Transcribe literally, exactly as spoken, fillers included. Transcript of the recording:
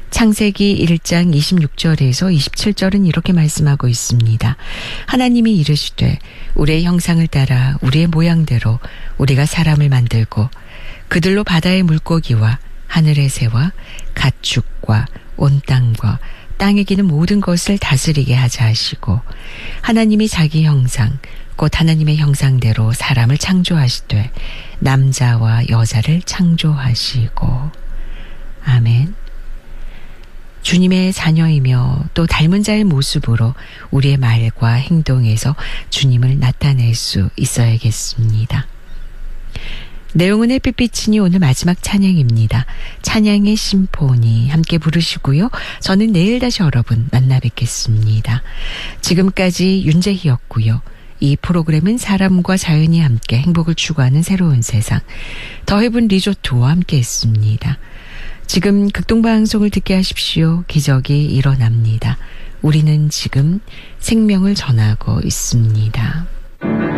창세기 일 장 이십육 절에서 이십칠 절은 이렇게 말씀하고 있습니다. 하나님이 이르시되 우리의 형상을 따라 우리의 모양대로 우리가 사람을 만들고 그들로 바다의 물고기와 하늘의 새와 가축과 온 땅과 땅에 기는 모든 것을 다스리게 하자 하시고 하나님이 자기 형상 곧 하나님의 형상대로 사람을 창조하시되 남자와 여자를 창조하시고. 아멘. 주님의 자녀이며 또 닮은 자의 모습으로 우리의 말과 행동에서 주님을 나타낼 수 있어야겠습니다. 내용은 햇빛 비치니 오늘 마지막 찬양입니다. 찬양의 심포니 함께 부르시고요. 저는 내일 다시 여러분 만나 뵙겠습니다. 지금까지 윤재희였고요. 이 프로그램은 사람과 자연이 함께 행복을 추구하는 새로운 세상 더 헤븐 리조트와 함께 했습니다. 지금 극동방송을 듣게 하십시오. 기적이 일어납니다. 우리는 지금 생명을 전하고 있습니다.